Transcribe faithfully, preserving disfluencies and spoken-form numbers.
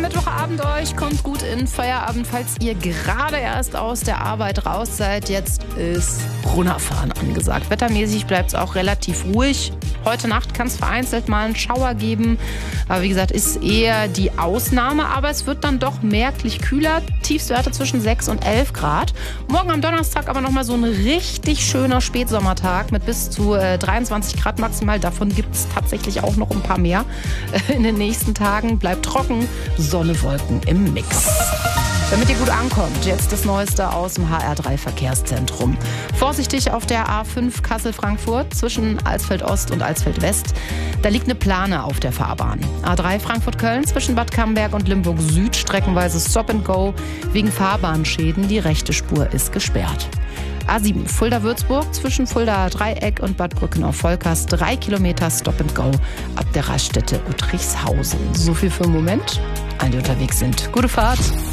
Mittwochabend euch. Kommt gut in Feierabend, falls ihr gerade erst aus der Arbeit raus seid. Jetzt ist runterfahren angesagt. Wettermäßig bleibt es auch relativ ruhig. Heute Nacht kann es vereinzelt mal einen Schauer geben. Aber wie gesagt, ist eher die Ausnahme. Aber es wird dann doch merklich kühler. Tiefstwerte zwischen sechs und elf Grad. Morgen am Donnerstag aber nochmal so ein richtig schöner Spätsommertag mit bis zu äh, dreiundzwanzig Grad maximal. Davon gibt es tatsächlich auch noch ein paar mehr äh, in den nächsten Tagen. Bleibt trocken, Sonne, Wolken im Mix. Damit ihr gut ankommt, jetzt das Neueste aus dem H R drei Verkehrszentrum. Vorsichtig auf der A fünf Kassel-Frankfurt zwischen Alsfeld-Ost und Alsfeld-West. Da liegt eine Plane auf der Fahrbahn. A drei Frankfurt-Köln zwischen Bad Camberg und Limburg-Süd streckenweise Stop and Go. Wegen Fahrbahnschäden, die rechte Spur ist gesperrt. A sieben Fulda-Würzburg zwischen Fuldaer Dreieck und Bad Brückenau-Volkers. Drei Kilometer Stop and Go ab der Raststätte Uttrichshausen. So viel für den Moment. Alle, die unterwegs sind, gute Fahrt.